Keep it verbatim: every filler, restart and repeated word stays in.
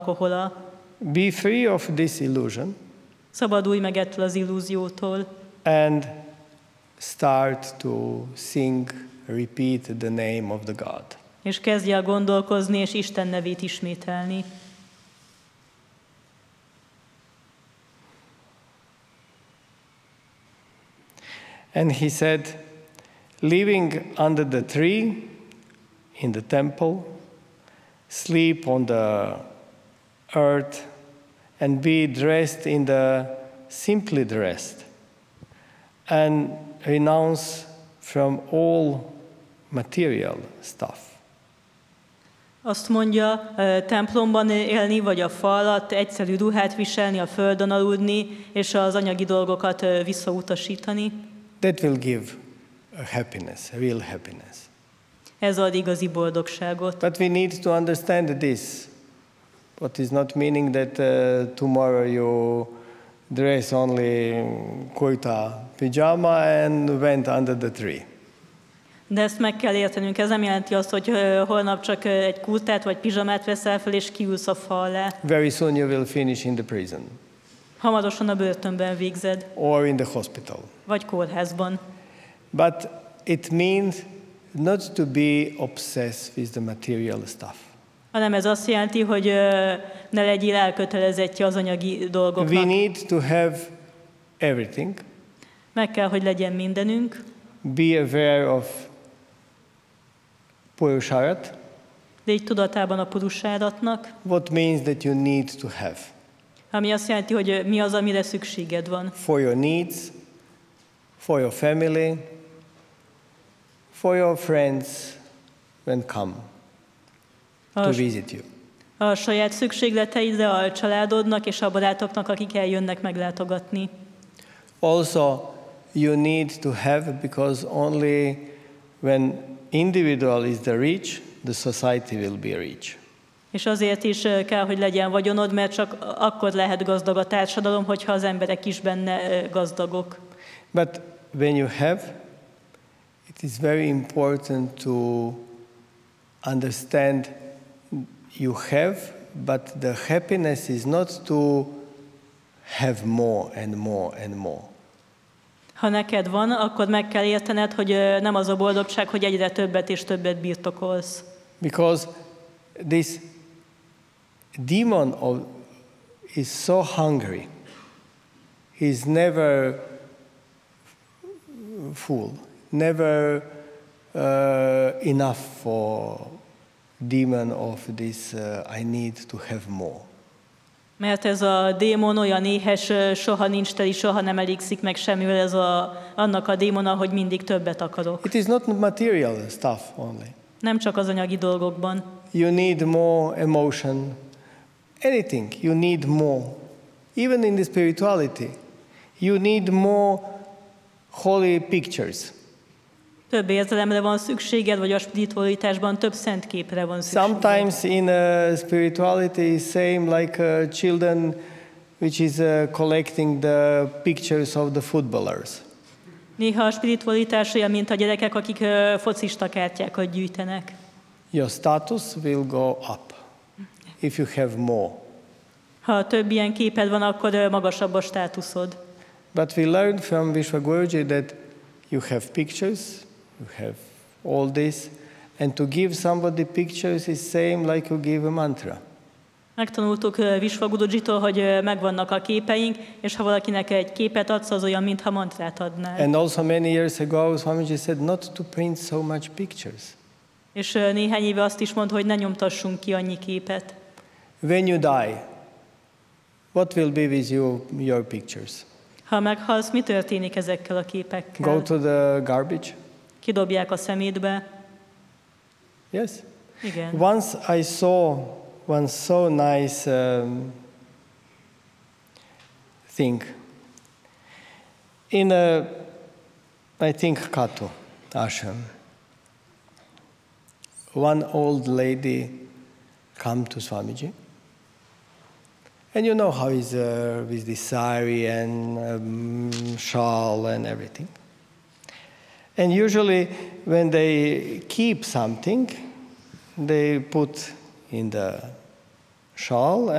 alkohola. Be free of this illusion. Szabadulj meg ettől az illúziótól. And start to sing, repeat the name of the God. És kezdj el gondolkozni, és Isten nevét ismételni. And he said, living under the tree in the temple, sleep on the earth, and be dressed in the simply dressed, and renounce from all material stuff. Azt mondja, templomban élni, vagy a fa alatt, egyszerű ruhát viselni, a földön aludni, és az anyagi dolgokat visszautasítani. That will give a happiness, a real happiness. Ez ad igazi boldogságot. But we need to understand this. What is not meaning that uh, tomorrow you dress only kurta pyjama and went under the tree. De ezt meg kell értenünk. Ez nem jelenti azt, hogy holnap csak egy kurtát vagy pizsamát veszel fel, és kiülsz a fa alá. Very soon you will finish in the prison. Hamarosan a börtönben végzed. Or in the hospital. Vagy kórházban. But it means not to be obsessed with the material stuff. Hanem ez azt jelenti, hogy ne legyél elkötelezettje az anyagi dolgoknak. We need to have everything. Meg kell, hogy legyen mindenünk. Be aware of Purusharat. Légy tudatában a Purusharatnak. What means that you need to have. Ami azt jelenti, hogy mi az, amire szükséged van. For your needs, for your family, for your friends when come a, to visit you. A saját szükségleteidre, a családodnak és a barátoknak, akik eljönnek meglátogatni. Also, you need to have, because only when individual is the rich, the society will be rich. És azért is kell, hogy legyen vagyonod, mert csak akkor lehet gazdag a társadalom, hogyha az emberek is benne gazdagok. But when you have, it is very important to understand you have, but the happiness is not to have more and more and more. Ha neked van, akkor meg kell értened, hogy nem az a boldogság, hogy egyre többet és többet birtokolsz. Because this demon of, is so hungry. He's never full, never uh, enough for demon of this uh, I need to have more. Mert ez a démon olyan éhes, soha nincs teli, soha nem elégszik meg semmivel, ez a, annak a démona, hogy mindig többet akarok. It is not material stuff only. Nem csak az anyagi dolgokban. You need more emotion. Anything, you need more. Even in the spirituality, you need more holy pictures. Több értelemre van szükséged, vagy a spiritualitásban több szent képre van szükséged. Sometimes in uh, spirituality, same like uh, children, which is uh, collecting the pictures of the footballers. Néha a spiritualitás olyan, mint a gyerekek, akik uh, focista kártyákat gyűjtenek. Your status will go up if you have more. Ha több ilyen képed van, akkor uh, magasabb a státuszod. But we learned from Vishwaguruji that you have pictures, you have all this, and to give somebody pictures is same like you give a mantra. Megtanultuk Vishwagurujitól, hogy megvannak a képeink, és ha valakinek egy képet adsz, az olyan, mintha mantrát adnál. And also many years ago, Swamiji said not to print so much pictures. És néhány éve azt is mondta, hogy ne nyomtassunk ki annyi képet. When you die, what will be with you, your pictures? Ha meghalsz, mi történik ezekkel a képekkel? Go to the garbage? Kidobják a szemétbe? Yes. Igen. Once I saw one so nice um, thing in a, I think, Kato ashram. One old lady come to Swamiji. And you know how is uh, with the sari and um, shawl and everything. And usually when they keep something, they put in the shawl